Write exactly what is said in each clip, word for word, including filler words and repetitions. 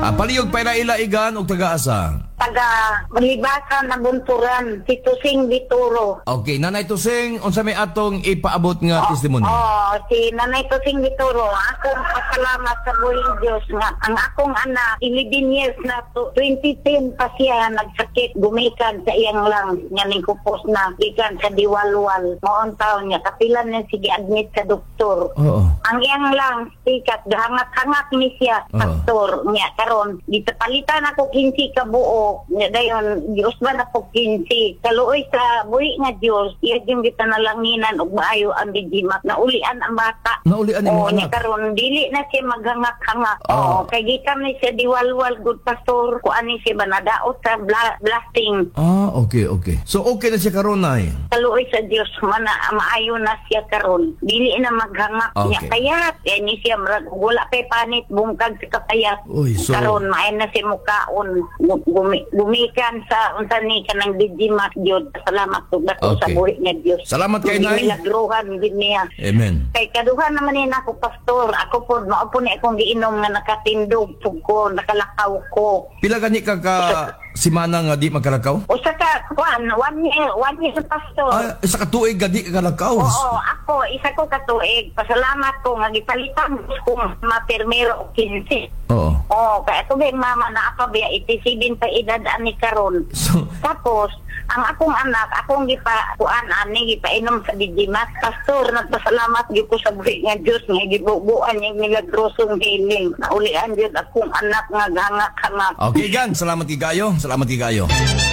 Ah, palihog pa ila igan o taga-asa? Taga Malibasa na Bunturan, si Tusing Vituro. Okay, Nanay Tusing, unsa may atong ipaabot nga testimonya? Oh, si Nanay Tusing Vituro, akong pasalamat sa buong Diyos nga ang akong anak, eleven years na to, twenty ten pa siya nagsakit, gumikan sa iyang lang, nga ning kupos na, gikan sa diwalwal, maong taon niya, kapilan niya sige admit sa doktor. Oo. Ang iyang lang, sikat, hangat-hangat ni siya, Oo. pastor, niya, karon dito palitan ako kinsi ka buo, nga dayon, Diyos ba na po kinsi, kaluoy sa buhi nga Diyos, iya yung kita nalanginan, o maayo ang dijimak, na ulian ang bata. Naulian ang Oo, mga niya anak. karon dili na siya maghangak-hangak. Oo. Oo, kay gikan ni siya diwalwal, good pastor, kuan ni siya ba nadaot sa bla- blasting. Ah, okay, okay. So, okay na siya karon, Nay? Kaluoy sa Diyos, mana, maayo na siya karon. Dili na maghangak Okay. niya kayat. Kaya ni siya, marag- wala kay panit, bungkag sa kapayat. Uy, so- Karon, maayo na siya mukaon. Gu- Gumi, gumikan sa, unsa ni ka ng dijimak, Diyos. Salamat po dako sa Okay. buhi nga Diyos. Salamat kay Nay. Milagruhan din niya. Amen. Kay kaduhan naman ni ako, pastor. Ako po, mao po ni akong giinom nga nakatindog pug ko, nakalakaw ko. Pila gani ka ka simana nga di magkalakaw? O sa ka, kuan, one year, one year pastor. Ah, isa ka tuig gadi ka kalakaw. Oo, ako, isa ko katuig. Pasalamat ko nga gipalitan ko mapermero o kinsi. Oo. Oo, kaya ako ba yung mama na ako ba, eighty-seven pa edad ani karon. So, Tapos, ang akong anak, akong gipa, kuan, ani, gipainom sa Digimat. Pastor, nagpasalamat gyud ko sa buhi nga Diyos, nga gibubuan yung milagrosong healing. Naulian yun akong anak nga gangak-hangak. okay, gan. Salamat kigayo. Salamat kigayo.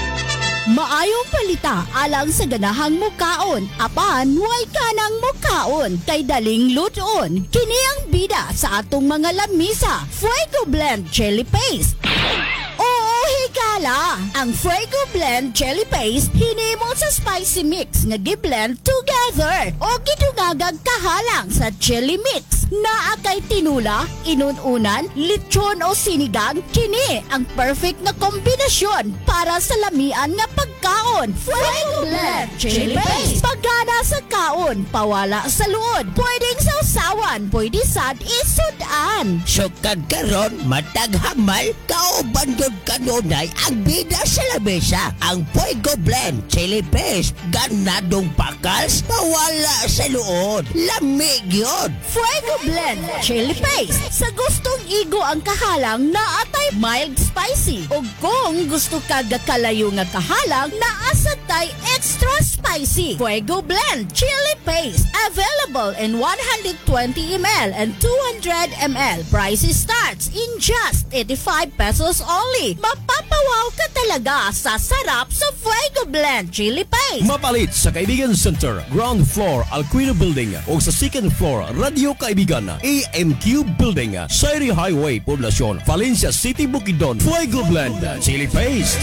Maayong palita alang sa ganahang mukaon. Apan, way ka ng mukaon. Kay daling luton. Kini ang bida sa atong mga lamisa. Fuego Blend Chili Paste. Oo, higala! Ang Fuego Blend Chili Paste hinimo sa spicy mix nga gi-blend together o gidungagag kahalang sa chili mix. Naa kay tinula, inununan, lechon o sinigang, kini ang perfect na kombinasyon para sa lamian nga pagkaon. Fuego Blend Chili Paste. Pagana sa kaon, pawala sa luod. Pwedeng sausawan, pwede sad isudan. Sukad karon matag hamal kauban gyud kanunay ang bida sa lamesa. Ang Fuego Blend Chili Paste ganadong pakals mawala sa luod. Lamig yun. Fuego Blend Chili Paste. Sa gustong igo ang kahalang na atay mild spicy. O kung gusto ka gakalayo nga kahalang na asatay extra spicy. Fuego Blend Chili Paste. Available in one hundred twenty milliliters and two hundred milliliters. Price starts in just eighty-five pesos only. Mapapawaw ka talaga sa sarap sa Fuego Blend Chili Paste. Mapalit sa Kaibigan Center, ground floor, Alquino Building o sa second floor, Radio Kaibigan, A M Q Building, Sairi Highway, Poblacion, Valencia City, Bukidnon. Fuego Blend Chili Paste.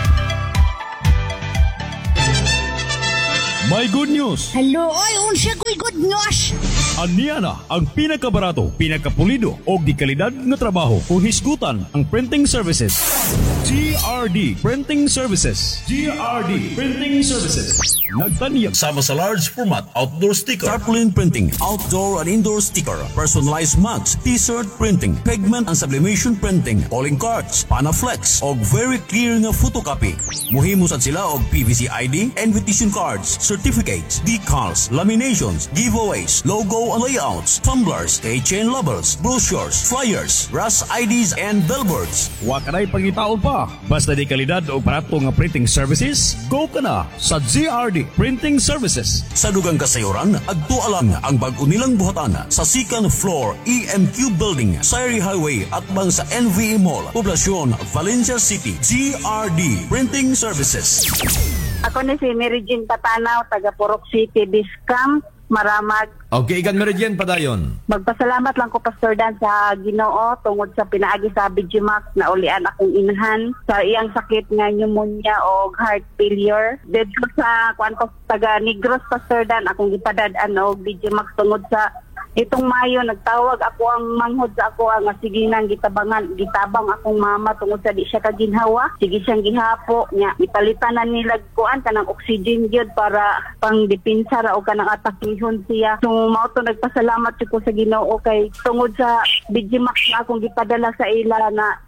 May good news! Hello, oy, unsya ko'y good news. Aniya na ang pinakabarato, pinakapulido o di kalidad na trabaho kung hisgutan ang printing services. G R D Printing Services. G R D Printing Services. Nagtaniyag sama sa large format outdoor sticker, tarpaulin printing, outdoor and indoor sticker, personalized mugs, t-shirt printing, pigment and sublimation printing, calling cards, panaflex og very clear nga photocopy. Muhimo sad sila og P V C I D, invitation cards, certificates, decals, laminations, giveaways, logo and layouts, tumblers, keychain labels, brochures, flyers, rush I Ds and billboards. Wa kanay pangitaon pa. Basta di kalidad o barato nga printing services, go ka na sa G R D Printing Services. Sa dugang kasayuran, adto alang ang bag-o nilang buhatan sa second floor E M Q Building, Sairi Highway at bang sa N V A Mall, Poblacion, Valencia City. G R D Printing Services. Ako ni si Mary Jean Patanaw, taga Purok City, Discam, Maramag. Okay, ikan meridyan padayon. Magpasalamat lang ko, Pastor Dan, sa Ginoo tungod sa pinaagi sa Digimax na ulian akong inahan sa iyang sakit nga pneumonia o heart failure. Dito sa kwanto taga Negros, Pastor Dan, akong gipadad-an og Digimax tungod sa itong Mayo. Nagtawag ako ang manghod sa ako nga sige nang gitabangan gitabang akong mama tungod sa di siya kaginhawa. Sige siyang gihapo nya ipalitan na nila kuan kanang oxygen gyud para pang depensa ra o kanang atakihon siya. So mao to nagpasalamat ko sa Ginoo kay tungod sa Digimax na akong gipadala sa ila na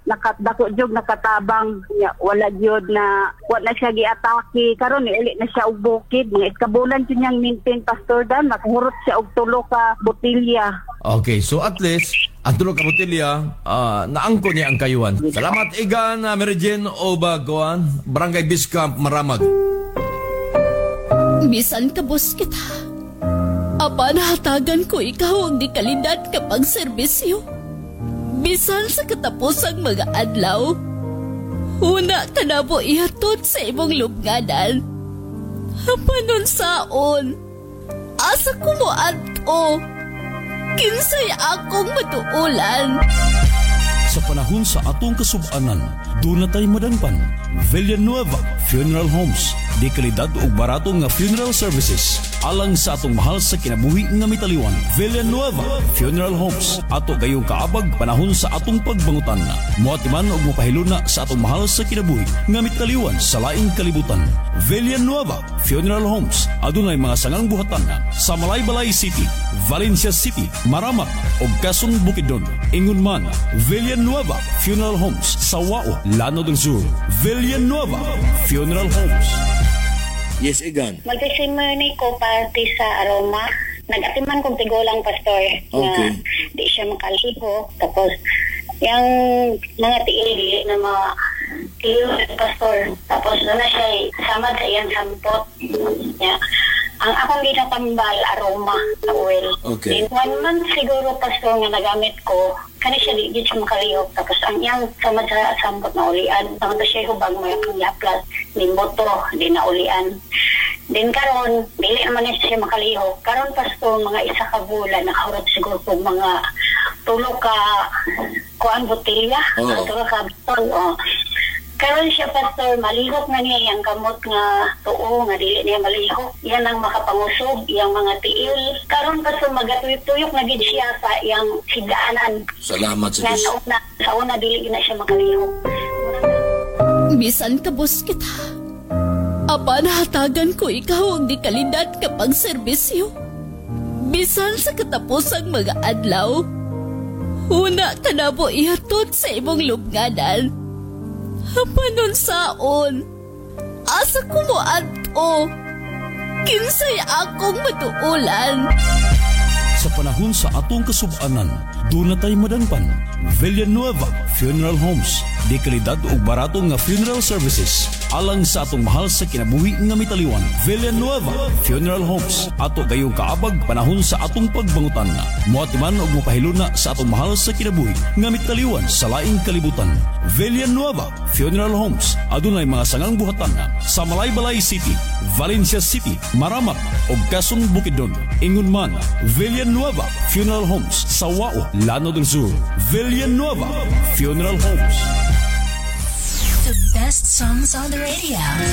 nakadako jog nakatabang nya wala jud na wala na siya giatake karon ni uli na siya og bukid mga iskabulan jud niyang maintain Pastor Dan nakahurot siya og tulo ka botilya. Okay, so at least ang tulog ka botilya, ah, naangko niya ang kayuan. Salamat Igan, uh, Mary Jane Obagoan, Barangay Biscamp, Maramag. Bisan kabus kita. Apan hatagan ko ikaw ang di kalidad kapag serbisyo. Bisan sa katapusang mga adlaw. Una ka na po ihatod sa imong lubnganan. Hapanon saon. Asa ko mo ato. Kinsay akong matuulan. Sa panahon sa atong kasub-anan, doon na tayo madangpan. Villanueva Funeral Homes. Di kalidad o barato nga funeral services. Alang sa atong mahal sa kinabuhi nga mitaliwan. Villanueva Funeral Homes. Ato gayong kaabag panahon sa atong pagbangutan. Muatiman o mapahiluna sa atong mahal sa kinabuhi nga mitaliwan sa laing kalibutan. Villanueva Funeral Homes. Adunay mga sangang buhatan sa Malaybalay City, Valencia City, Maramak o Quezon Bukidnon. Ingon man, Villanueva Funeral Homes sa Wao, Lanao del Sur. Villanueva Funeral Homes. Yes, Igan. Mag-testimony ko parte sa aroma. Nag-atiman kong tigulang pastor Okay. na di siya makaliho. Tapos, yung mga tiili na mga tiyo pastor. Tapos, doon na siya samad sa iyang sampot. Yeah. Ang akong ginatambal, aroma na oil. Okay. In one month siguro, pastor, nga nagamit ko, kani siya di, di siya makalihok. Tapos ang iyang samad sa sampot na ulian. Samad siya hubag mo yung yaplas, limboto, di na ulian. Din karon, dili naman na siya makalihok. Karon, pastor, mga isa ka bulan, nakahurot siguro po mga tulo ka kuan botilya. Oo. Tulo ka botol, oh. Karon siya, pastor, malihok na niya yung gamot nga tuo, nga dili niya malihok. Yan ang makapangusog, yung mga tiil. Karon, pastor, magatuyok-tuyok na gid siya sa yung higdaanan. Salamat Nga sa una, sa una dili na siya makalihok. Bisan kabus kita. Apan hatagan ko ikaw ang di kalidad kapag serbisyo. Bisan sa katapusang mga adlaw. Una ka na po ihatod sa imong lubnganan. Hapanon saon. Asa ko mo ato. Kinsay akong matuulan. Sa panahon sa atong kasub-anan, doon na tayo madangpan. Villanueva Funeral Homes. Di kalidad o barato nga funeral services. Alang sa atong mahal sa kinabuhi nga mitaliwan. Villanueva Funeral Homes. Ato gayong kaabag panahon sa atong pagbangutan. Muatiman o mapahiluna sa atong mahal sa kinabuhi nga mitaliwan sa laing kalibutan. Villanueva Funeral Homes. Adunay mga sangang buhatan sa Malaybalay City, Valencia City, Maramak o Quezon Bukidnon. Ingon man, Villanueva Funeral Homes sa Wao, Lanao del Sur. Villanueva Funeral Homes. The best songs on the radio.